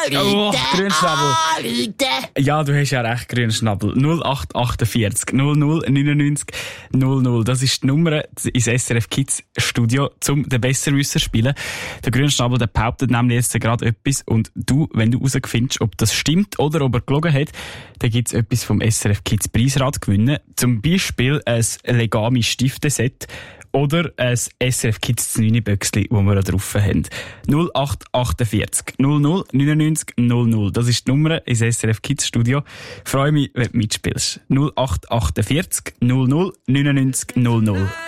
Grünschnabel. Ja, du hast ja recht, Grünschnabel. 0848 00 99 00. Das ist die Nummer ins SRF Kids Studio, zum den Besserwisser spielen. Der Grünschnabel, der behauptet nämlich jetzt gerade etwas, und du, wenn du herausfindest, ob das stimmt oder ob er gelogen hat, dann gibt's etwas vom SRF Kids Preisrad gewinnen. Zum Beispiel ein Legami Stifteset oder ein SRF Kids 9 Böckli, das wir da drauf haben. 0848 00 99 00. Das ist die Nummer ins SRF Kids Studio. Freue mich, wenn du mitspielst. 0848 00 99 00.